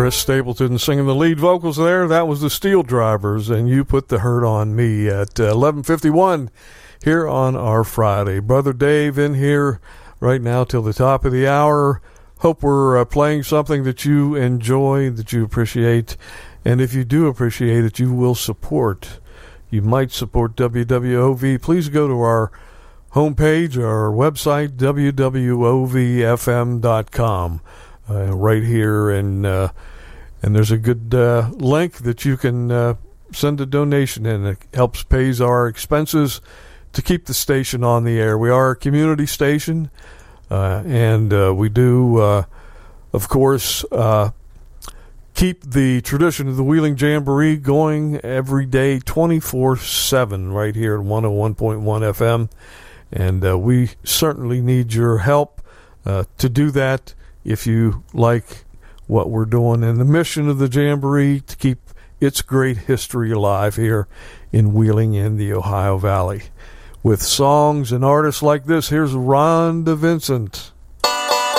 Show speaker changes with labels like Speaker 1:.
Speaker 1: Chris Stapleton singing the lead vocals there. That was the Steel Drivers, and You Put the Hurt on Me at 11:51 here on our Friday. Brother Dave in here right now till the top of the hour. Hope we're playing something that you enjoy, that you appreciate, and if you do appreciate it, you will support. You might support WWOV. Please go to our homepage, our website, wwovfm.com. Right here, and there's a good link that you can send a donation in. It helps pays our expenses to keep the station on the air. We are a community station, and we do, of course, keep the tradition of the Wheeling Jamboree going every day, 24/7, right here at 101.1 FM, and we certainly need your help to do that. If you like what we're doing and the mission of the Jamboree to keep its great history alive here in Wheeling in the Ohio Valley. With songs and artists like this, here's Rhonda Vincent.